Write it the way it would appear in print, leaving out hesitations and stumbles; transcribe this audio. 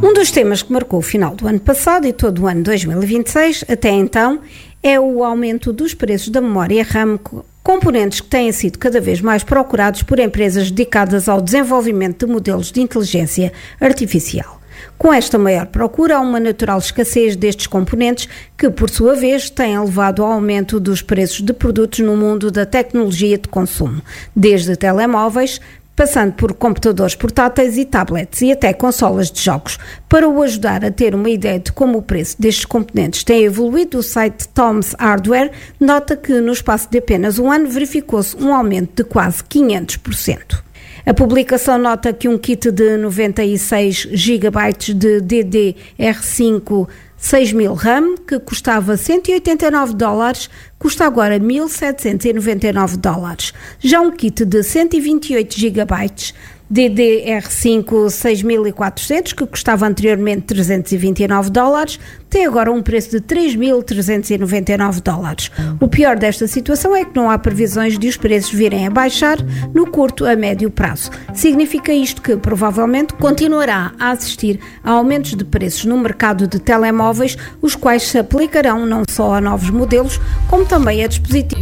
Um dos temas que marcou o final do ano passado e todo o ano 2026, até então, é o aumento dos preços da memória RAM, componentes que têm sido cada vez mais procurados por empresas dedicadas ao desenvolvimento de modelos de inteligência artificial. Com esta maior procura, há uma natural escassez destes componentes que, por sua vez, têm levado ao aumento dos preços de produtos no mundo da tecnologia de consumo, desde telemóveis, passando por computadores portáteis e tablets e até consolas de jogos. Para o ajudar a ter uma ideia de como o preço destes componentes tem evoluído, o site Tom's Hardware nota que no espaço de apenas um ano verificou-se um aumento de quase 500%. A publicação nota que um kit de 96 GB de DDR5 6000 RAM, que custava $189, custa agora $1.799. Já um kit de 128 GB DDR5 6400, que custava anteriormente $329, tem agora um preço de $3.399. O pior desta situação é que não há previsões de os preços virem a baixar no curto a médio prazo. Significa isto que provavelmente continuará a assistir a aumentos de preços no mercado de telemóveis, os quais se aplicarão não só a novos modelos, como também a dispositivos